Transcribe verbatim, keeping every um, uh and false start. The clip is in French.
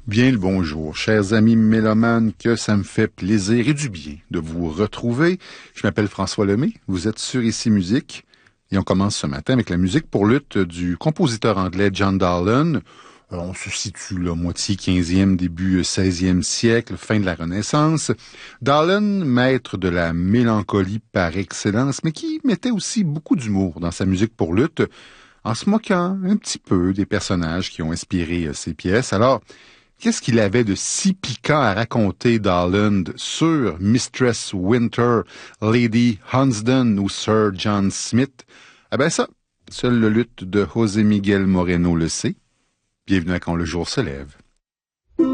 Bien le bonjour, chers amis mélomanes, que ça me fait plaisir et du bien de vous retrouver. Je m'appelle François Lemay, vous êtes sur Ici Musique et on commence ce matin avec la musique pour lutte du compositeur anglais John Dowland. Euh, on se situe là, moitié quinzième, début seizième siècle, fin de la Renaissance. Dowland, maître de la mélancolie par excellence, mais qui mettait aussi beaucoup d'humour dans sa musique pour lutte, en se moquant un petit peu des personnages qui ont inspiré euh, ses pièces. Alors, qu'est-ce qu'il avait de si piquant à raconter Dowland sur Mistress Winter, Lady Hunsdon ou Sir John Smith? Ah ben ça, seul le luth de José Miguel Moreno le sait. Bienvenue à Quand le jour se lève.